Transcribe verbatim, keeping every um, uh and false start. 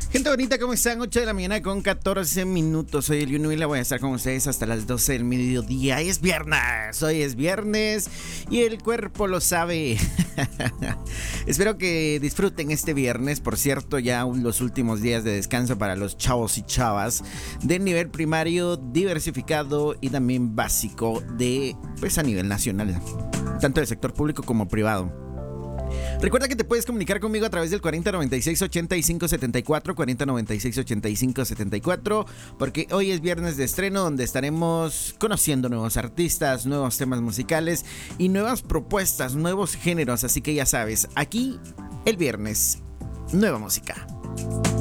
Gente bonita, ¿cómo están? ocho de la mañana con catorce minutos. Soy el Yuno y la voy a estar con ustedes hasta las doce del mediodía. Es viernes, hoy es viernes y el cuerpo lo sabe. Espero que disfruten este viernes. Por cierto, ya los últimos días de descanso para los chavos y chavas de nivel primario, diversificado y también básico de, pues, a nivel nacional, tanto del sector público como privado. Recuerda que te puedes comunicar conmigo a través del cuarenta noventa y seis ochenta y cinco setenta y cuatro, cuarenta noventa y seis ochenta y cinco setenta y cuatro, porque hoy es viernes de estreno donde estaremos conociendo nuevos artistas, nuevos temas musicales y nuevas propuestas, nuevos géneros, así que ya sabes, aquí el viernes, nueva música.